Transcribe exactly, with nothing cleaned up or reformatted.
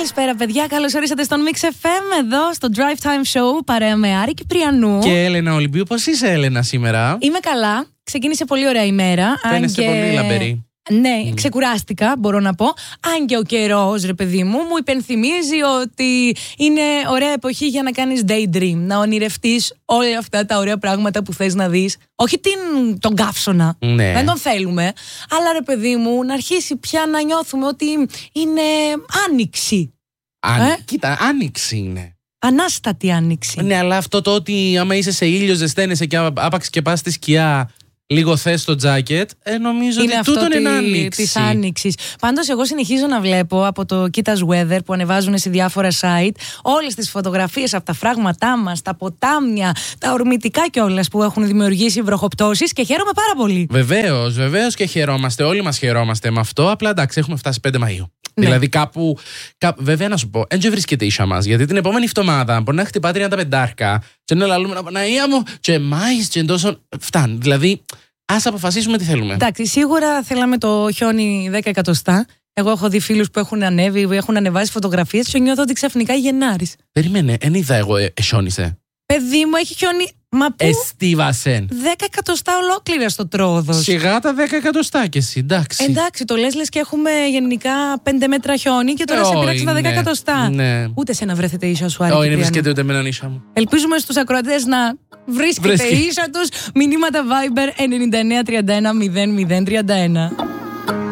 Καλησπέρα, παιδιά. Καλώς ορίσατε στον Mix εφ εμ εδώ στο Drive Time Show παρέα με Άρη Κυπριανού και Έλενα Ολυμπίου. Πώς είσαι, Έλενα, σήμερα? Είμαι καλά. Ξεκίνησε πολύ ωραία ημέρα. Φαίνεσαι και... πολύ λαμπερή. Ναι, mm. ξεκουράστηκα, μπορώ να πω. Αν και ο καιρός, ρε παιδί μου, μου υπενθυμίζει ότι είναι ωραία εποχή για να κάνεις daydream. Να ονειρευτείς όλα αυτά τα ωραία πράγματα που θες να δεις. Όχι την, τον καύσωνα. Ναι. Δεν τον θέλουμε. Αλλά, ρε παιδί μου, να αρχίσει πια να νιώθουμε ότι είναι άνοιξη. Αν... Ε? Κοίτα, άνοιξη είναι. Ανάστατη άνοιξη. Ναι, αλλά αυτό το ότι άμα είσαι σε ήλιο, ζεσταίνεσαι και άπαξ και πας στη σκιά. Λίγο θες το τζάκετ, ε, νομίζω είναι ότι τούτον είναι άνοιξη. Της άνοιξης. Πάντως εγώ συνεχίζω να βλέπω από το Κοίτας Weather που ανεβάζουν σε διάφορα site όλες τις φωτογραφίες από τα φράγματά μας, τα ποτάμια, τα ορμητικά κιόλας που έχουν δημιουργήσει βροχοπτώσεις και χαίρομαι πάρα πολύ. Βεβαίως, βεβαίως και χαιρόμαστε. Όλοι μας χαιρόμαστε με αυτό. Απλά εντάξει, έχουμε φτάσει πέντε Μαΐου. Ναι. Δηλαδή κάπου, κάπου. Βέβαια να σου πω, δεν βρίσκεται η ίσα μας. Γιατί την επόμενη εβδομάδα μπορεί να χτυπά τριάντα πεντάρκα και να λαλούμε να Παναγία μου, και Μάης, και τόσο. Φτάνει. Δηλαδή, ας αποφασίσουμε τι θέλουμε. Εντάξει, σίγουρα θέλαμε το χιόνι δέκα εκατοστά. Εγώ έχω δει φίλους που έχουν ανέβει, που έχουν ανεβάσει φωτογραφίες και νιώθω ότι ξαφνικά Γενάρης. Περίμενε, εν είδα εγώ, ε, χιόνισε. Παιδί μου, έχει χιόνι. Μα πού? Εστίβασεν. δέκα εκατοστά ολόκληρα στο Τρόδος. Σιγά τα δέκα εκατοστά και εσύ, εντάξει. Εντάξει, το λες λες και έχουμε γενικά πέντε μέτρα χιόνι και τώρα ε, σε πειράξει τα δέκα εκατοστά. Ναι. Ούτε σε να βρέθετε ίσα σου, Άρη. Όχι, δεν βρίσκεται ούτε με έναν ίσα μου. Ελπίζουμε στους ακροατές να βρίσκεται ίσα τους. Μηνύματα Viber εννιά εννιά τρία ένα μηδέν μηδέν τρία ένα.